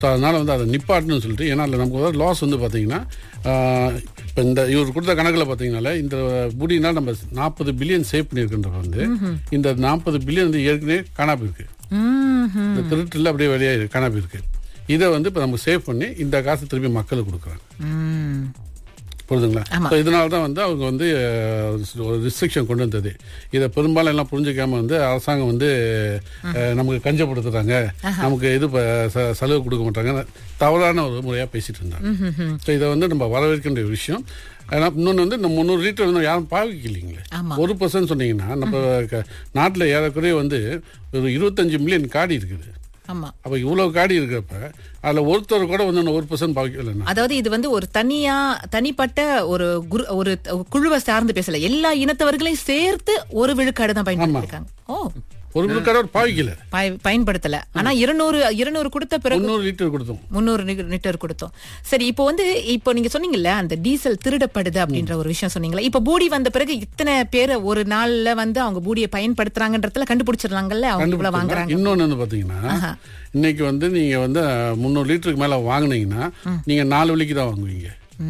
So அதனால் வந்து அதை நிப்பாட்டணும்னு சொல்லிட்டு, ஏன்னா அதில் நமக்கு வந்து லாஸ் வந்து பார்த்தீங்கன்னா இப்போ இந்த இவர் கொடுத்த கணக்கில் பார்த்தீங்கன்னால இந்த பூடினால் நம்ம 40 பில்லியன் சேவ் பண்ணியிருக்கின்ற வந்து இந்த 40 பில்லியன் வந்து ஏற்கனவே காணாமல் இருக்கு. இந்த திருட்டில் அப்படியே வெளியே காணாமல் இருக்கு. இதை வந்து இப்போ நம்ம சேவ் பண்ணி இந்த காசு திருப்பி மக்களுக்கு கொடுக்குறாங்க. புரியுதுங்களா? இதனால தான் வந்து அவங்க வந்து ஒரு ரிஸ்ட்ரிக்ஷன் கொண்டு வந்தது. இதை பெரும்பாலும் எல்லாம் புரிஞ்சுக்காம வந்து அரசாங்கம் வந்து நமக்கு கஞ்சப்படுத்துறாங்க, நமக்கு இது செலவு கொடுக்க மாட்டாங்க, தவறான ஒரு முறையாக பேசிட்டு இருந்தாங்க. ஸோ இதை வந்து நம்ம வரவேற்கின்ற விஷயம். ஏன்னா இன்னொன்று வந்து இந்த 300 லிட்டர் வந்து யாரும் பாவிக்கலைங்களே. 1% சொன்னீங்கன்னா நம்ம நாட்டில் ஏறக்குறைய வந்து ஒரு 25 மில்லியன் காடி இருக்குது. அப்ப இவ்வளவு காடி இருக்கிறப்ப அதுல ஒருத்தர் கூட வந்து 1% பாவிக்கல. அதாவது இது வந்து ஒரு தனிப்பட்ட ஒரு குழுவை சார்ந்து பேசல, எல்லா இனத்தவர்களையும் சேர்த்து ஒரு விழுக்காடு தான் பயன்படுத்திருக்காங்க. ஒரு விழுக்காடு பாவிக்கல, பயன்படுத்தல. ஆனா 200 கொடுத்த பிறகு 300 லிட்டர் கொடுத்தோம். சரி, இப்போ நீங்க சொன்னீங்கல்ல அந்த டீசல் திருடப்படுது அப்படின்ற ஒரு விஷயம் சொன்னீங்களா. இப்ப பூடி வந்த பிறகு இத்தனை பேர் ஒரு நாள்ல வந்து அவங்க பூடியை பயன்படுத்துறாங்கன்றதுல கண்டுபிடிச்சிடலாங்கல்ல, அவங்க இவ்வளவு வாங்குறாங்க. இன்னொன்னு வந்து பாத்தீங்கன்னா இன்னைக்கு வந்து நீங்க வந்து 300 லிட்டருக்கு மேல வாங்கினீங்கன்னா நீங்க 4 வழிக்கு தான் வாங்குவீங்க.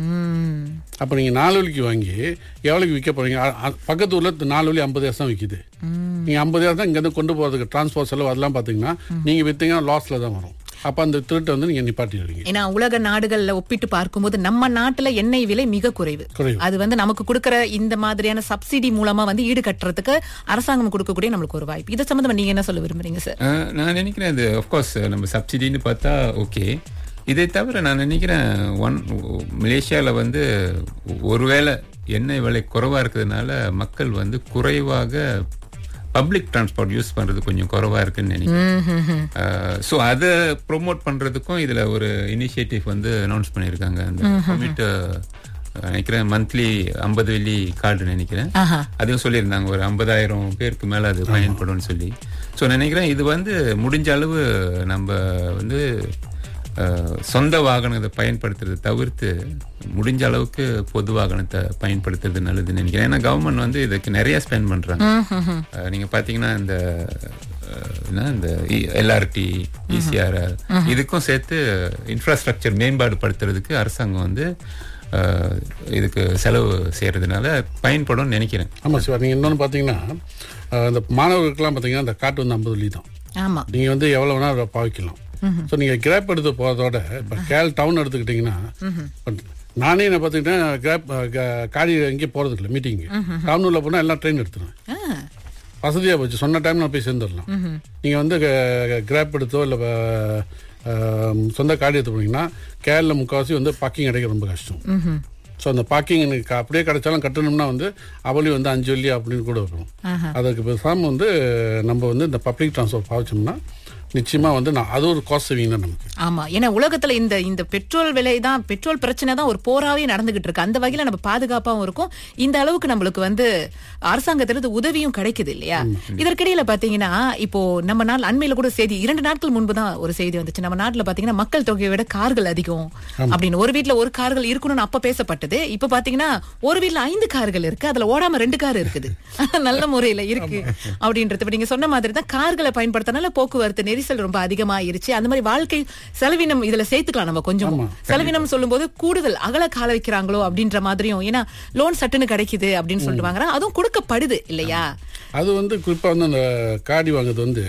அப்ப நீங்க 4 வழிக்கு வாங்கி எவ்வளவுக்கு விற்க போறீங்க? பக்கத்து ஊர்ல 4 வழி 50 காசு தான் விற்கிது. நீங்க 50 காசு தான் இங்க இருந்து கொண்டு போறதுக்கு டிரான்ஸ்போர்ட் செலவு அதெல்லாம் பாத்தீங்கன்னா நீங்க வித்தீங்கன்னா லாஸ்ல தான் வரும். அப்ப அந்த திருட்டை வந்து நீங்க நிப்பாட்டிடுவீங்க. ஏன்னா உலக நாடுகள்ல ஒப்பிட்டு பார்க்கும்போது நம்ம நாட்டுல எண்ணெய் விலை மிக குறைவு. அது வந்து நமக்கு கொடுக்கற இந்த மாதிரியான சப்சிடி மூலமா வந்து ஈடு கட்டுறதுக்கு அரசாங்கம் கொடுக்கக்கூடிய நம்மளுக்கு ஒரு வாய்ப்பு. இதை சம்பந்தமா நீங்க என்ன சொல்ல விரும்புறீங்க சார்? நான் நினைக்கிறேன் அது ஆஃப்கோர்ஸ் நம்ம சப்சிடின்னு பார்த்தா ஓகே. இதை தவிர நான் நினைக்கிறேன் மலேசியாவில் வந்து ஒருவேளை எண்ணெய் விலை குறைவாக இருக்கிறதுனால மக்கள் வந்து குறைவாக பப்ளிக் டிரான்ஸ்போர்ட் யூஸ் பண்றது கொஞ்சம் குறைவா இருக்குன்னு நினைக்கிறேன். ஸோ அதை ப்ரொமோட் பண்றதுக்கும் இதுல ஒரு இனிஷியேட்டிவ் வந்து அனௌன்ஸ் பண்ணியிருக்காங்க. அந்த கோவிட் நினைக்கிறேன் மந்த்லி 50 வெள்ளி கார்டு நினைக்கிறேன், அதையும் சொல்லியிருந்தாங்க ஒரு 50,000 பேருக்கு மேல அது பயன்படும் சொல்லி. ஸோ நினைக்கிறேன் இது வந்து முடிஞ்ச அளவு நம்ம வந்து சொந்த வாகனத்தை பயன்படுத்துறதை தவிர்த்து முடிஞ்ச அளவுக்கு பொது வாகனத்தை பயன்படுத்துறது நல்லதுன்னு நினைக்கிறேன். ஏன்னா கவர்மெண்ட் வந்து இதுக்கு நிறைய ஸ்பெண்ட் பண்றாங்க. நீங்க பாத்தீங்கன்னா இந்த எல்ஆர்டி, இசிஆர் இதுக்கும் சேர்த்து இன்ஃப்ராஸ்ட்ரக்சர் மேம்பாடு படுத்துறதுக்கு அரசாங்கம் வந்து இதுக்கு செலவு செய்யறதுனால பயன்படும் நினைக்கிறேன். ஆமா சார். நீங்க இன்னொன்னு பாத்தீங்கன்னா இந்த மாணவர்களுக்கெல்லாம் பாத்தீங்கன்னா இந்த காட்டு வந்து 50 வெள்ளி தான். நீங்க வந்து எவ்வளவு வேணா பாவிக்கலாம். ஸோ நீங்க கிராப் எடுத்து போறதோட இப்போ கேல் டவுன் எடுத்துக்கிட்டீங்கன்னா நானே என்ன பார்த்துக்கிட்டேன் கிராப் காடி எங்கேயும் போறது இல்லை மீட்டிங்கு. டவுனில் போனால் எல்லாம் ட்ரெயின் எடுத்துருவேன். வசதியாக போச்சு, சொன்ன டைம் நான் போய் சேர்ந்துடலாம். நீங்க வந்து கிராப் எடுத்தோ இல்லை சொந்த காடி எடுத்து போனீங்கன்னா கேரள முக்கால்வாசி வந்து பார்க்கிங் கிடைக்க ரொம்ப கஷ்டம். ஸோ அந்த பார்க்கிங் எனக்கு அப்படியே கிடைச்சாலும் கட்டணும்னா வந்து அவளையும் வந்து 5 வெள்ளி அப்படின்னு கூட வரும். அதுக்கு பேசாமல் வந்து நம்ம வந்து இந்த பப்ளிக் டிரான்ஸ்போர்ட் பாவிச்சோம்னா நிச்சயமா வந்து அது ஒரு காஸ்ட் சேவிங் தான் நமக்கு. ஆமா, ஏன்னா உலகத்துல இந்த பெட்ரோல் விலை தான், பெட்ரோல் பிரச்சனை தான் ஒரு போராவே நடந்துகிட்டு இருக்கு. அந்த வகையில நம்ம பாதுகாப்பாவும் இருக்கும், இந்த அளவுக்கு நம்மளுக்கு வந்து அரசாங்கத்திலிருந்து உதவியும் கிடைக்குது இல்லையா. இதற்கிடையில பாத்தீங்கன்னா இப்போ நம்ம நாள் அண்மையில கூட செய்தி 2 நாட்கள் முன்பு தான் ஒரு செய்தி வந்துச்சு. நம்ம நாட்டுல பாத்தீங்கன்னா மக்கள் தொகையை விட கார்கள் அதிகம் அப்படின்னு, ஒரு வீட்டுல ஒரு கார்கள் இருக்கணும்னு அப்ப பேசப்பட்டது. இப்ப பாத்தீங்கன்னா ஒரு வீட்டுல 5 கார்கள் இருக்கு, அதுல ஓடாம 2 கார் இருக்குது. நல்ல முறையில இருக்கு அப்படின்றது. நீங்க சொன்ன மாதிரி தான் கார்களை பயன்படுத்தினால போக்குவரத்து நெரிசல் ரொம்ப அதிகமாயிருச்சு. அந்த மாதிரி வாழ்க்கை செலவினம் இதுல சேர்த்துக்கலாம் நம்ம கொஞ்சம். செலவினம் சொல்லும் போது கூடுதல் அகல கால வைக்கிறாங்களோ அப்படின்ற மாதிரியும், ஏன்னா லோன் சட்டுன்னு கிடைக்குது அப்படின்னு சொல்லிட்டு வாங்குறாங்க, அதுவும் கொடுக்கப்படுது இல்லையா. அது வந்து குறிப்பா வந்து அந்த காடி வாங்குறது வந்து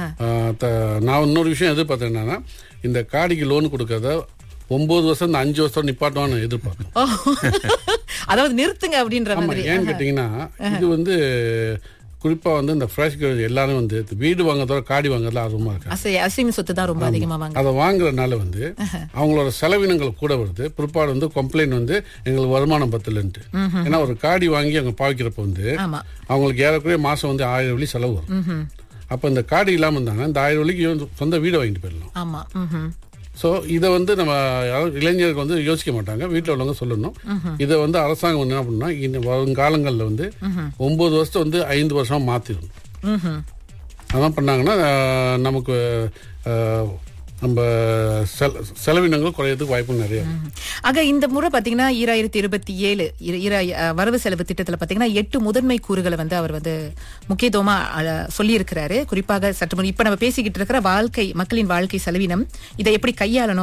நான் இன்னொரு விஷயம் எதிர்பார்த்தேன் என்னன்னா, இந்த காடிக்கு லோன் கொடுக்கறத 9 வருஷம் 5 வருஷம் நிப்பாட்டுவான்னு எதிர்பார்த்தோம். அதாவது நிறுத்துங்க அப்படின்ற மாதிரி. ஏன்னு கேட்டீங்கன்னா இது வந்து குறிப்பா வந்து இந்த ஃப்ரெஷ் எல்லாரும் வந்து வீடு வாங்குறதோட காடி வாங்குறதுல ஆர்வமா இருக்காங்க. அசையும் சொத்து தான் ரொம்ப அதிகமா வாங்க. அதை வாங்குறதுனால வந்து அவங்களோட செலவினங்கள் கூட வருது. பிற்பாடு வந்து கம்ப்ளைண்ட் வந்து எங்களுக்கு வருமானம் பத்தலன்ட்டு. ஏன்னா ஒரு காடி வாங்கி அவங்க பாவிக்கிறப்ப வந்து அவங்களுக்கு ஏறக்குறைய மாசம் வந்து 1000 வெள்ளி செலவு வரும். அப்ப இந்த காடி இல்லாம இருந்தாங்க இந்த 1000 வெள்ளிக்கு சொந்த வீடை வாங்கிட்டு போயிடலாம். ஸோ இதை வந்து நம்ம இளைஞருக்கு வந்து யோசிக்க மாட்டாங்க, வீட்டில் உள்ளவங்க சொல்லணும். இதை வந்து அரசாங்கம் என்ன பண்ணா இந்த வருங்காலங்களில் வந்து 9 வருஷத்தை வந்து 5 வருஷமா மாற்றிடணும். அதான் பண்ணாங்கன்னா நமக்கு நம்ம செலவினங்கள் குறையறதுக்கு வாய்ப்பு நிறைய. ஆக இந்த முறை பாத்தீங்கன்னா 2027 வரவு செலவு திட்டத்துல பாத்தீங்கன்னா 8 முதன்மை கூறுகளை வந்து அவர் வந்து முக்கியத்துவமா சொல்லி இருக்கிறாரு. குறிப்பாக சற்று இப்ப நம்ம பேசிக்கிட்டு இருக்கிற மக்களின் வாழ்க்கை செலவினம், இதை எப்படி கையாளணும்